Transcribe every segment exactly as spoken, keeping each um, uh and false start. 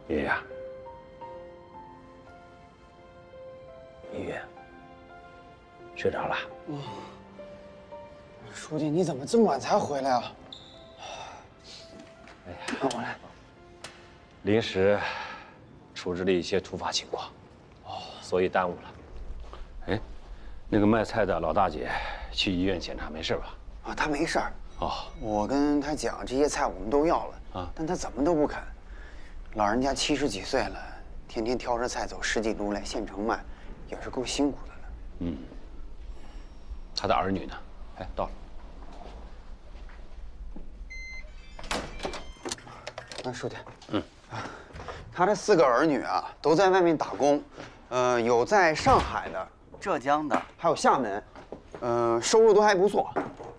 爷爷，爷爷睡着了。 嗯。书记，你怎么这么晚才回来啊？ 哎呀，我来。临时处置了一些突发情况，哦，所以耽误了。哎，那个卖菜的老大姐去医院检查没事吧？ 啊，她没事儿。 哦， 我跟她讲这些菜我们都要了啊，但她怎么都不肯。老人家七十几岁了，天天挑着菜走十几路来县城卖，也是够辛苦的了。 嗯。他的儿女呢？哎，到了。 啊，书记。嗯。啊，他这四个儿女啊，都在外面打工，呃，有在上海的、浙江的，还有厦门，呃，收入都还不错。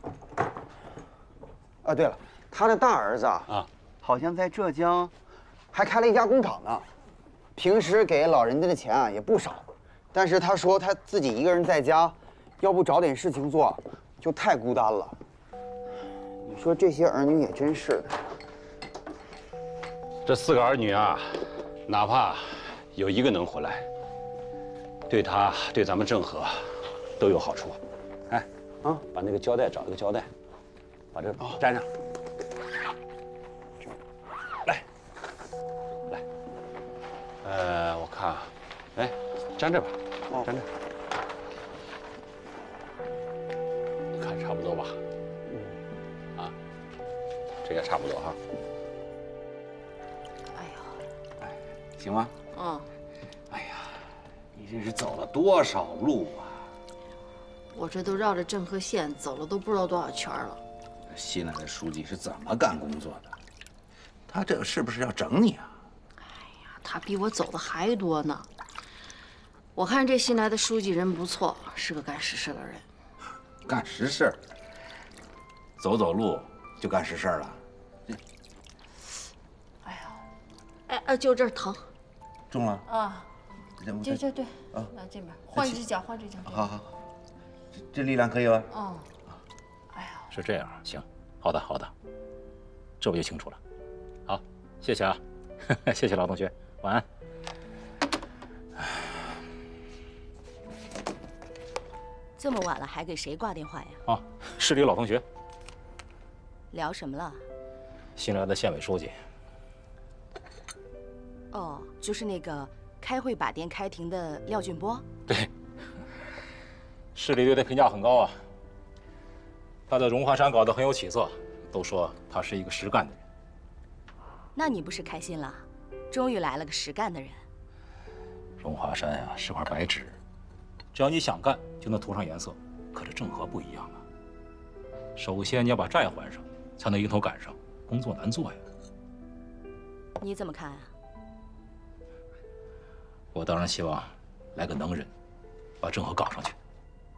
啊，对了，他的大儿子啊，啊，好像在浙江，还开了一家工厂呢。平时给老人家的钱啊也不少，但是他说他自己一个人在家，要不找点事情做，就太孤单了。你说这些儿女也真是的。 这四个儿女啊，哪怕有一个能回来，对他、对咱们郑和都有好处。哎，啊，把那个胶带找一个胶带，把这粘上。来，来，呃，我看啊，哎，粘这吧，粘这。看差不多吧？嗯。啊，这也差不多哈。 行吗？ 嗯。 哎呀，你这是走了多少路啊？ 我这都绕着郑和县走了都不知道多少圈了。 新来的书记是怎么干工作的？他这是不是要整你啊？ 哎呀，他比我走的还多呢。我看这新来的书记人不错，是个干实事的人。 干实事？走走路就干实事了？ 哎呀，哎哎，就这儿疼。 中了啊！对对对，啊，来这边换只脚，换只脚。 好好，这这力量可以吧？ 嗯。哎呀， 是这样，行，好的好的，这我就清楚了。好，谢谢啊，谢谢老同学，晚安。 这么晚了还给谁挂电话呀？ 啊，市里老同学。 聊什么了？ 新来的县委书记。 哦，就是那个开会把店开庭的廖俊波。 对，市里对他评价很高啊。他在荣华山搞得很有起色，都说他是一个实干的人。 那你不是开心了？终于来了个实干的人。 荣华山呀，是块白纸，只要你想干，就能涂上颜色。可这郑和不一样啊。首先你要把债还上，才能迎头赶上，工作难做呀。 你怎么看啊？ 我当然希望来个能人，把郑和搞上去。